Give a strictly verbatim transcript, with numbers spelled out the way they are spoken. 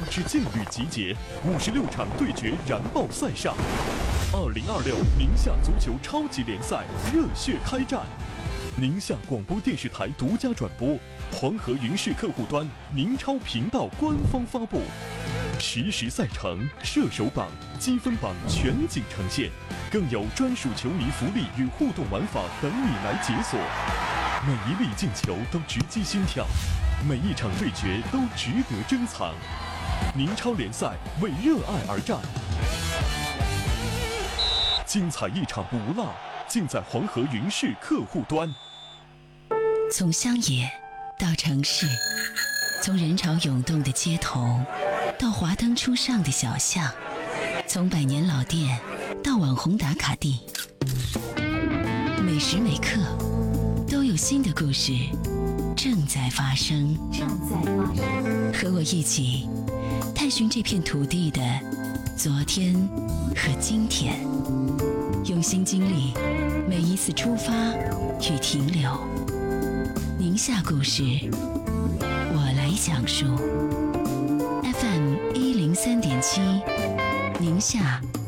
支劲旅集结，五十六场对决燃爆赛上。二零二六宁夏足球超级联赛热血开战，宁夏广播电视台独家转播，黄河云视客户端、宁超频道官方发布。实时赛程、射手榜、积分榜全景呈现，更有专属球迷福利与互动玩法等你来解锁。每一粒进球都直击心跳，每一场对决都值得珍藏。宁超联赛为热爱而战，精彩一场不落，尽在黄河云视客户端。 从乡野到城市，从人潮涌动的街头到华灯初上的小巷，从百年老店到网红打卡地，每时每刻都有新的故事正在发生。正在发生，和我一起探寻这片土地的昨天和今天，用心经历每一次出发与停留。宁夏故事，我来讲述。F M 一零三点七，宁夏